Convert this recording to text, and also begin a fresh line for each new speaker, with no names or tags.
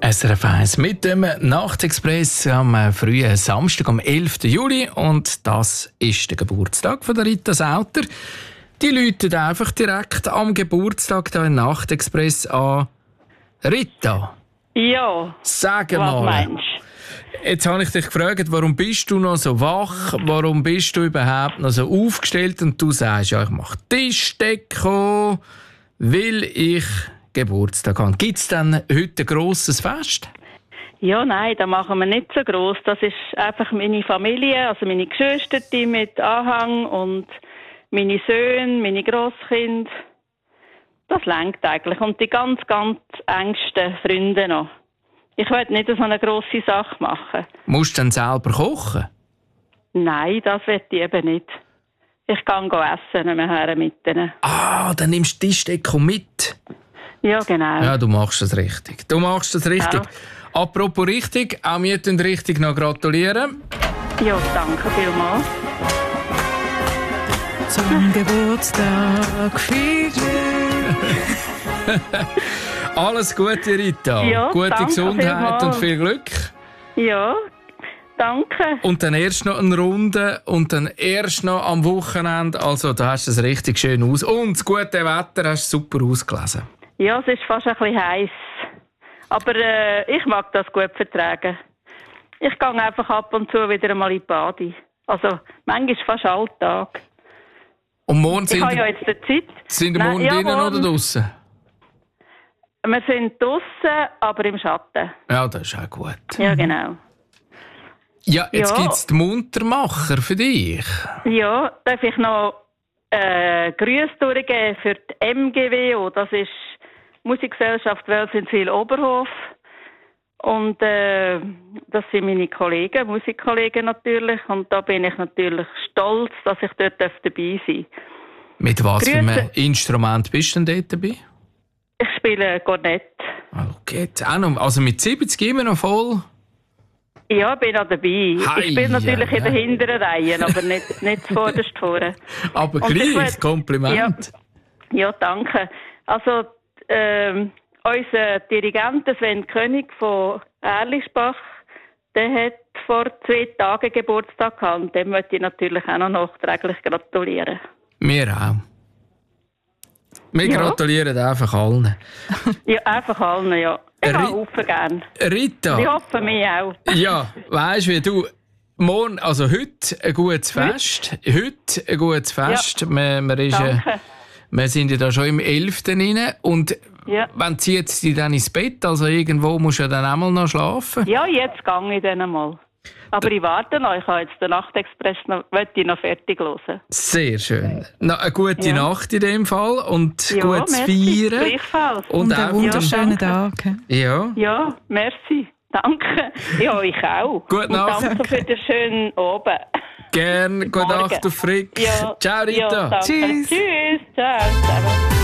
SRF 1 mit dem Nachtexpress am frühen Samstag, am 11. Juli. Und das ist der Geburtstag von der Rita Sauter. Die läutet einfach direkt am Geburtstag hier im Nachtexpress an. Rita.
Ja.
Sag
Was
mal.
meinst du?
Jetzt habe ich dich gefragt, warum bist du noch so wach? Warum bist du überhaupt noch so aufgestellt? Und du sagst, ja, ich mache Tischdeko, weil ich Geburtstag habe. Gibt es denn heute ein grosses Fest?
Ja, nein, das machen wir nicht so gross. Das ist einfach meine Familie, also meine Geschwister mit Anhang und meine Söhne, meine Grosskinder. Das reicht eigentlich. Und die ganz, ganz engsten Freunde noch. Ich will nicht so eine grosse Sache machen.
Musst du dann selber kochen?
Nein, das will ich eben nicht. Ich kann essen nachher mit denen.
Ah, dann nimmst du Tischdeko mit.
Ja, genau.
Ja, du machst das richtig.
Ja.
Apropos richtig, auch wir tun richtig noch gratulieren.
Ja, danke vielmals.
Zum Geburtstag viel Glück.
Alles Gute, Rita.
Ja,
Gute
danke
Gesundheit
vielmals.
und viel Glück.
Ja, danke.
Und dann erst noch eine Runde und dann erst noch am Wochenende. Also, da hast du es richtig schön aus. Und das gute Wetter hast du super ausgelesen.
Ja, es ist fast ein bisschen heiß. Aber ich mag das gut vertragen. Ich gehe einfach ab und zu wieder einmal in die Bade. Also, manchmal fast Alltag.
Und morgen
Ich habe ja jetzt die Zeit.
sind wir
Nein,
morgen
ja,
drinnen oder
morgen.
draussen?
Wir sind draussen, aber im Schatten.
Ja, das ist auch gut.
Ja, genau.
Ja, jetzt
Ja.
gibt es die Muntermacher für dich.
Ja, darf ich noch Grüße durchgeben für die MGWO. Das ist Musikgesellschaft Welsenwil Oberhof. Und das sind meine Kollegen, Musikkollegen natürlich. Und da bin ich natürlich stolz, dass ich dort dabei sein darf.
Mit was für einem
Grüße.
Instrument bist du denn dort dabei?
Ich spiele Kornett.
Okay, auch noch, also mit 70 immer noch voll.
Ja, bin auch dabei.
Hei,
Ich bin natürlich
hei,
in der
hei.
hinteren Reihe, aber nicht zuvorderst vorne.
Aber
Und ich
gleich,
will-
Kompliment.
Ja, danke. Also, unser Dirigent Sven König von Erlischbach, der hat vor 2 Tagen Geburtstag gehabt. Und dem möchte ich natürlich auch noch nachträglich gratulieren.
Wir auch. Wir
Ja.
gratulieren einfach allen.
Ja, einfach allen, ja. Ich
Ri-
hoffe gern.
Rita,
Ich hoffe mich auch.
ja, weisst wie du, morgen, also heute ein gutes Fest. Heute ein gutes Fest.
Danke.
Wir sind ja da schon im 11. rein. Und
Ja.
wann zieht es dich dann ins Bett? Also irgendwo musst du ja dann einmal noch schlafen.
Ja, jetzt gehe ich dann mal. Aber ich warte noch. Ich habe jetzt den Nachtexpress noch, möchte ich noch fertig hören.
Sehr schön. Na, eine gute
Ja.
Nacht in dem Fall und
Ja,
gutes
merci.
Feiern.
Gleichfalls.
Und
Und einen
auch
wunderschönen
danke.
Tag.
ja.
Ja, merci. Danke. Ja, ich auch.
Gute
Und
Nacht.
danke für den schönen Abend.
Gern, gute
Morgen.
Nacht auf Frick.
Ja,
Ciao, Rita.
Ja, danke.
Tschüss.
Tschüss. Ciao. Ciao.